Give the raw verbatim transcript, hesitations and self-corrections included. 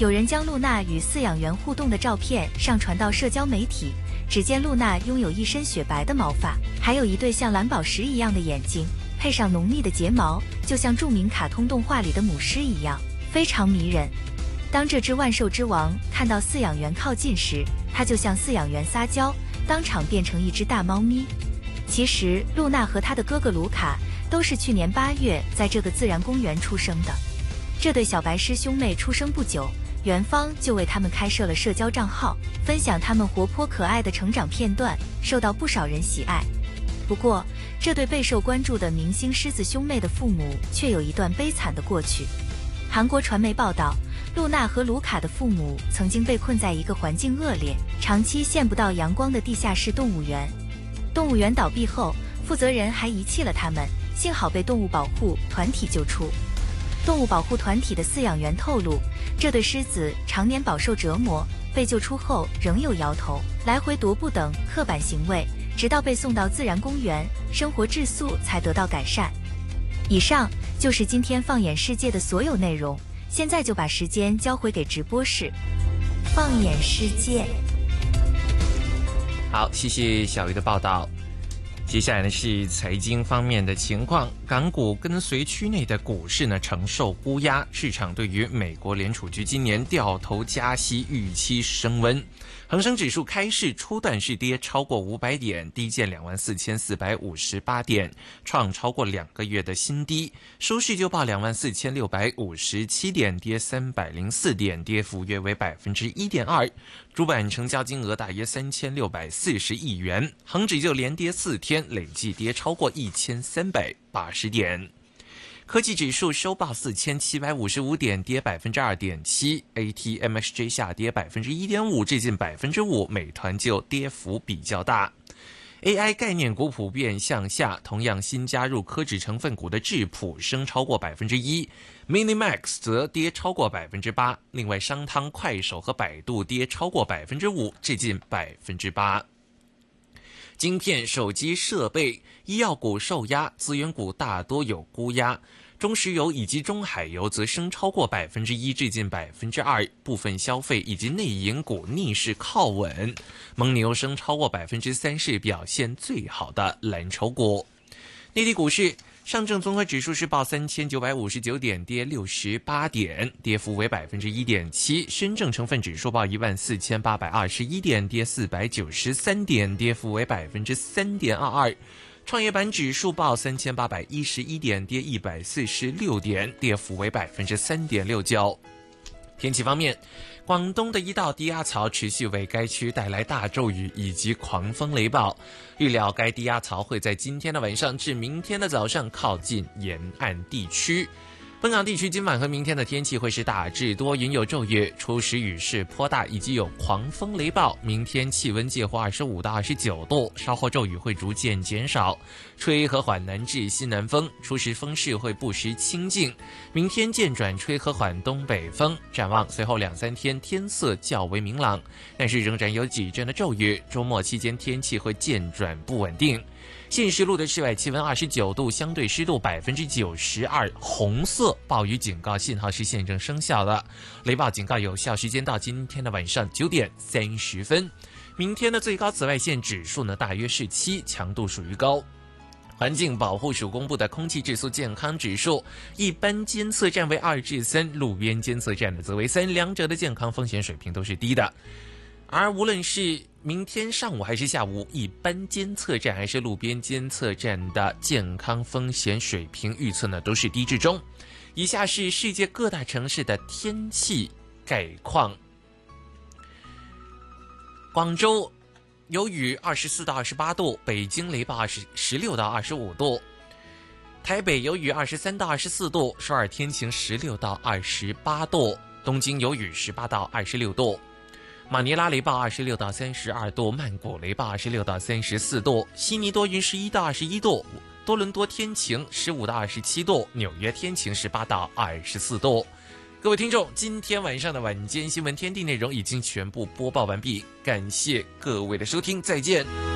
有人将露娜与饲养员互动的照片上传到社交媒体，只见露娜拥有一身雪白的毛发，还有一对像蓝宝石一样的眼睛，配上浓密的睫毛，就像著名卡通动画里的母狮一样，非常迷人。当这只万兽之王看到饲养员靠近时，它就向饲养员撒娇，当场变成一只大猫咪。其实露娜和她的哥哥卢卡都是去年八月在这个自然公园出生的。这对小白狮兄妹出生不久，园方就为他们开设了社交账号，分享他们活泼可爱的成长片段，受到不少人喜爱。不过，这对备受关注的明星狮子兄妹的父母却有一段悲惨的过去。韩国传媒报道，露娜和卢卡的父母曾经被困在一个环境恶劣、长期见不到阳光的地下室动物园。动物园倒闭后，负责人还遗弃了他们，幸好被动物保护团体救出。动物保护团体的饲养员透露，这对狮子常年饱受折磨，被救出后仍有摇头、来回踱步等刻板行为，直到被送到自然公园，生活质素才得到改善。以上就是今天放眼世界的所有内容，现在就把时间交回给直播室。放眼世界。 好，谢谢小鱼的报道。接下来呢是财经方面的情况，港股跟随区内的股市呢承受沽压，市场对于美国联储局今年掉头加息预期升温。恒生指数开市初段是跌超过五百点，低见两万四千四百五十八点，创超过两个月的新低。收市就报两万四千六百五十七点，跌三百零四点，跌幅约为百分之一点二。主板成交金额大约三千六百四十亿元，恒指就连跌四天，累计跌超过一千三百八十点。科技指数收报四千七百五十五点，跌百分之二点七 ，A T M X J 下跌百分之一点五，接近百分之五，美团就跌幅比较大。A I 概念股普遍向下，同样新加入科指成分股的智谱升超过百分之一 ，Minimax 则跌超过百分之八。另外，商汤、快手和百度跌超过百分之五，接近百分之八。晶片、手机设备、医药股受压，资源股大多有沽压。中石油以及中海油则升超过百分之一，至近百分之二。部分消费以及内银股逆势靠稳，蒙牛升超过百分之三，是表现最好的蓝筹股。内地股市，上证综合指数是报三千九百五十九点，跌六十八点，跌幅为百分之一点七。深证成分指数报一万四千八百二十一点，跌四百九十三点，跌幅为百分之三点二二。创业板指数报三千八百一十一点，跌一百四十六点，跌幅为百分之三点六九。天气方面，广东的一道低压槽持续为该区带来大骤雨以及狂风雷暴，预料该低压槽会在今天的晚上至明天的早上靠近沿岸地区。本港地区今晚和明天的天气会是大致多云有骤雨，初时雨势颇大，以及有狂风雷暴。明天气温介乎二十五到二十九度，稍后骤雨会逐渐减少，吹和缓南至西南风，初时风势会不时清劲。明天渐转吹和缓东北风，展望随后两三天天色较为明朗，但是仍然有几阵的骤雨，周末期间天气会渐转不稳定。现时录的室外气温二十九度，相对湿度百分之九十二，红色暴雨警告信号是现正生效的，雷暴警告有效时间到今天的晚上九点三十分。明天的最高紫外线指数呢大约是七，强度属于高。环境保护署公布的空气质素健康指数，一般监测站为二至三，路边监测站的则为三，两者的健康风险水平都是低的。而无论是明天上午还是下午，一般监测站还是路边监测站的健康风险水平预测呢都是低至中。以下是世界各大城市的天气概况。广州有雨二十四到二十八度，北京雷暴十六到二十五度，台北有雨二十三到二十四度，首尔天晴十六到二十八度，东京有雨十八到二十六度，马尼拉雷暴二十六到三十二度，曼谷雷暴二十六到三十四度，悉尼多云十一到二十一度，多伦多天晴十五到二十七度，纽约天晴十八到二十四度。各位听众，今天晚上的晚间新闻天地内容已经全部播报完毕，感谢各位的收听，再见。